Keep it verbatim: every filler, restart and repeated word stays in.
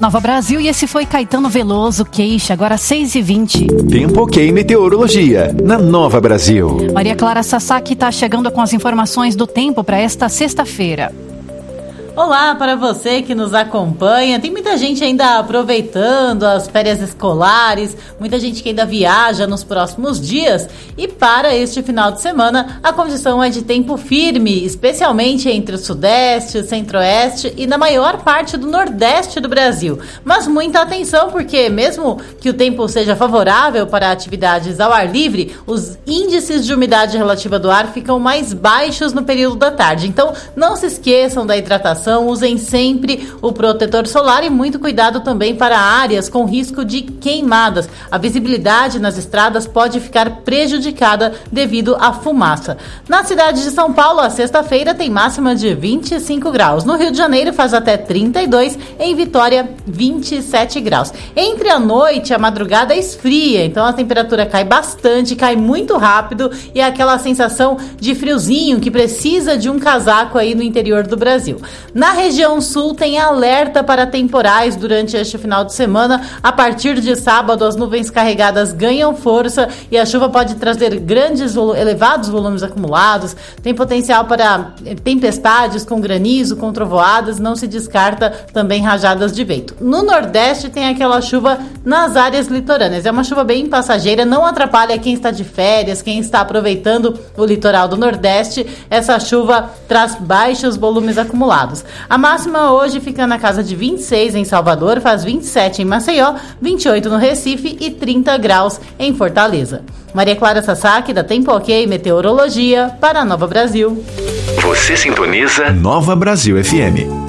Nova Brasil, e esse foi Caetano Veloso, Queixa, agora seis e vinte. Tempo ok meteorologia, na Nova Brasil. Maria Clara Sasaki está chegando com as informações do tempo para esta sexta-feira. Olá para você que nos acompanha. Tem muita gente ainda aproveitando as férias escolares, muita gente que ainda viaja nos próximos dias. E para este final de semana, a condição é de tempo firme, especialmente entre o sudeste, o centro-oeste e na maior parte do nordeste do Brasil. Mas muita atenção, porque mesmo que o tempo seja favorável para atividades ao ar livre, os índices de umidade relativa do ar ficam mais baixos no período da tarde. Então, não se esqueçam da hidratação. Usem sempre o protetor solar e muito cuidado também para áreas com risco de queimadas. A visibilidade nas estradas pode ficar prejudicada devido à fumaça. Na cidade de São Paulo, a sexta-feira tem máxima de vinte e cinco graus. No Rio de Janeiro faz até trinta e dois, em Vitória vinte e sete graus. Entre a noite e a madrugada esfria, então a temperatura cai bastante, cai muito rápido e é aquela sensação de friozinho que precisa de um casaco aí no interior do Brasil. Na região sul tem alerta para temporais durante este final de semana. A partir de sábado, as nuvens carregadas ganham força e a chuva pode trazer grandes, elevados volumes acumulados. Tem potencial para tempestades com granizo, com trovoadas. Não se descarta também rajadas de vento. No Nordeste tem aquela chuva nas áreas litorâneas. É uma chuva bem passageira, não atrapalha quem está de férias, quem está aproveitando o litoral do Nordeste. Essa chuva traz baixos volumes acumulados. A máxima hoje fica na casa de vinte e seis em Salvador, faz vinte e sete em Maceió, vinte e oito no Recife e trinta graus em Fortaleza. Maria Clara Sasaki, da Tempo Ok Meteorologia, para a Nova Brasil. Você sintoniza Nova Brasil F M.